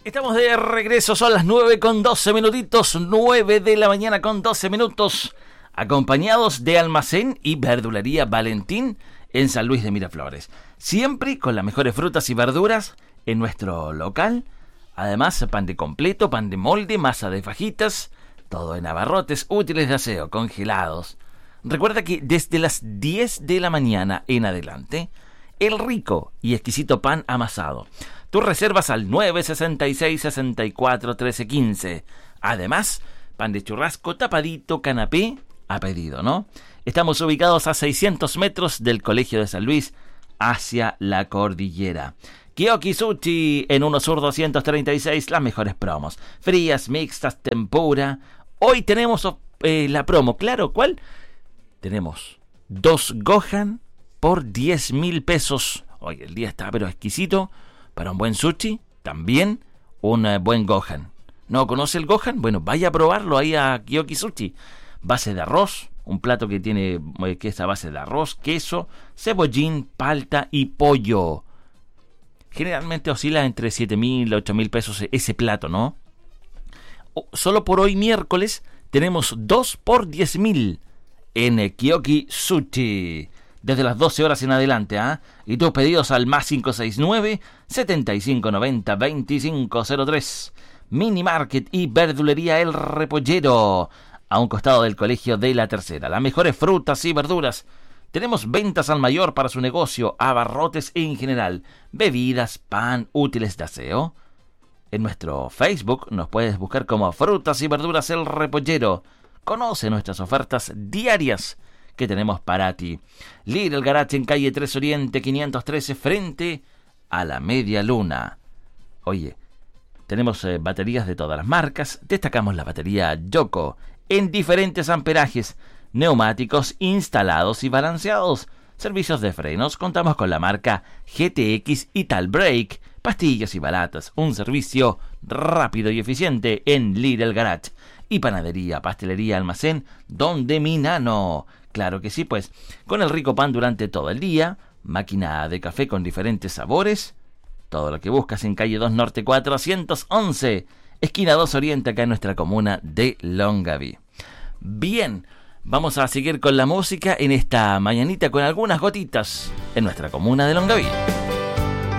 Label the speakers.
Speaker 1: Estamos de regreso, son las 9 con 12 minutitos, 9 de la mañana con 12 minutos, acompañados de Almacén y Verdulería Valentín en San Luis de Miraflores. Siempre con las mejores frutas y verduras en nuestro local. Además, pan de completo, pan de molde, masa de fajitas, todo en abarrotes, útiles de aseo, congelados. Recuerda que desde las 10 de la mañana en adelante, el rico y exquisito pan amasado. Tú reservas al 966-64-1315. Además, pan de churrasco tapadito, canapé, a pedido, ¿no? Estamos ubicados a 600 metros del Colegio de San Luis, hacia la cordillera. Kiyoki Sushi en Uno Sur 236, las mejores promos. Frías, mixtas, tempura. Hoy tenemos la promo, claro, ¿cuál? Tenemos 2 Gohan por 10.000 pesos. Hoy el día está pero exquisito. Para un buen sushi, también un buen Gohan. ¿No conoce el Gohan? Bueno, vaya a probarlo ahí a Kiyoki Sushi. Base de arroz, un plato que tiene que es a base de arroz, queso, cebollín, palta y pollo. Generalmente oscila entre 7.000 a 8.000 pesos ese plato, ¿no? Solo por hoy miércoles tenemos 2 por 10.000 en Kiyoki Sushi. Desde las 12 horas en adelante, ¿ah? Y tus pedidos al más 569-7590-2503. Mini Market y Verdulería El Repollero, a un costado del Colegio de la Tercera. Las mejores frutas y verduras. Tenemos ventas al mayor para su negocio, abarrotes en general, bebidas, pan, útiles de aseo. En nuestro Facebook nos puedes buscar como Frutas y Verduras El Repollero. Conoce nuestras ofertas diarias que tenemos para ti. Lidl Garage en calle 3 Oriente 513 frente a la Media Luna. Oye, tenemos baterías de todas las marcas. Destacamos la batería Yoko en diferentes amperajes, neumáticos instalados y balanceados, servicios de frenos. Contamos con la marca GTX Ital Brake, pastillas y baratas, un servicio rápido y eficiente en Lidl Garage. Y panadería, pastelería, almacén Don de Minano. Claro que sí, pues, con el rico pan durante todo el día, máquina de café con diferentes sabores, todo lo que buscas en calle 2 Norte 411, esquina 2 Oriente, acá en nuestra comuna de Longaví. Bien, vamos a seguir con la música en esta mañanita con algunas gotitas en nuestra comuna de Longaví.